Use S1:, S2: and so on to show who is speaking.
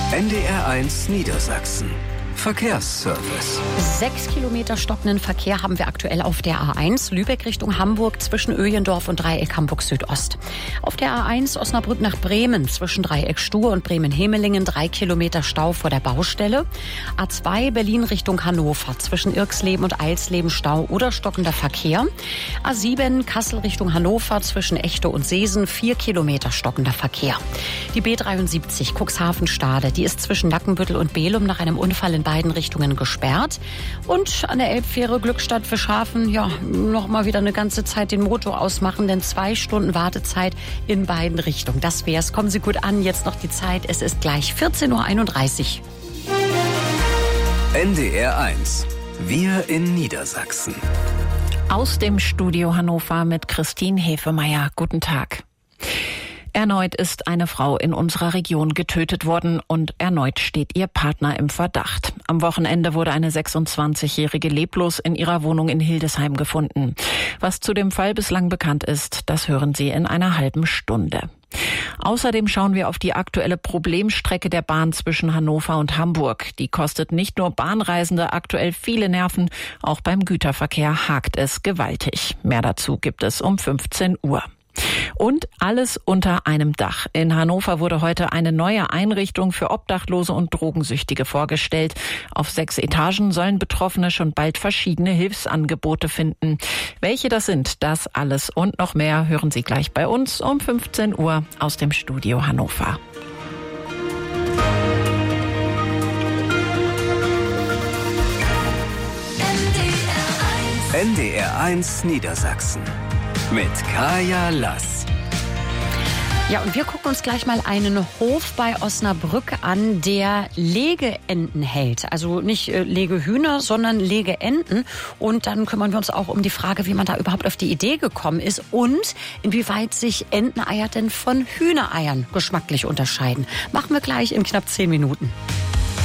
S1: NDR1 Niedersachsen. Verkehrsservice.
S2: 6 Kilometer stockenden Verkehr haben wir aktuell auf der A1 Lübeck Richtung Hamburg zwischen Öjendorf und Dreieck Hamburg Südost. Auf der A1 Osnabrück nach Bremen zwischen Dreieck Stuhr und Bremen-Hemelingen 3 Kilometer Stau vor der Baustelle. A2 Berlin Richtung Hannover zwischen Irxleben und Eilsleben Stau oder stockender Verkehr. A7 Kassel Richtung Hannover zwischen Echte und Seesen 4 Kilometer stockender Verkehr. Die B73 Cuxhaven-Stade, die ist zwischen Nackenbüttel und Belum nach einem Unfall in beiden Richtungen gesperrt. Und an der Elbfähre Glückstadt-Fischhafen, noch mal wieder eine ganze Zeit den Motor ausmachen, denn 2 Stunden Wartezeit in beiden Richtungen. Das wär's. Kommen Sie gut an. Jetzt noch die Zeit. Es ist gleich 14:31
S1: Uhr. NDR1. Wir in Niedersachsen.
S3: Aus dem Studio Hannover mit Christine Hefemeyer. Guten Tag. Erneut ist eine Frau in unserer Region getötet worden und erneut steht ihr Partner im Verdacht. Am Wochenende wurde eine 26-Jährige leblos in ihrer Wohnung in Hildesheim gefunden. Was zu dem Fall bislang bekannt ist, das hören Sie in einer halben Stunde. Außerdem schauen wir auf die aktuelle Problemstrecke der Bahn zwischen Hannover und Hamburg. Die kostet nicht nur Bahnreisende aktuell viele Nerven, auch beim Güterverkehr hakt es gewaltig. Mehr dazu gibt es um 15 Uhr. Und alles unter einem Dach. In Hannover wurde heute eine neue Einrichtung für Obdachlose und Drogensüchtige vorgestellt. Auf 6 Etagen sollen Betroffene schon bald verschiedene Hilfsangebote finden. Welche das sind, das alles und noch mehr hören Sie gleich bei uns um 15 Uhr aus dem Studio Hannover.
S1: NDR1 Niedersachsen. Mit Kaya Lass.
S2: Ja, und wir gucken uns gleich mal einen Hof bei Osnabrück an, der Legeenten hält. Also nicht Legehühner, sondern Legeenten. Und dann kümmern wir uns auch um die Frage, wie man da überhaupt auf die Idee gekommen ist und inwieweit sich Enteneier denn von Hühnereiern geschmacklich unterscheiden. Machen wir gleich in knapp 10 Minuten.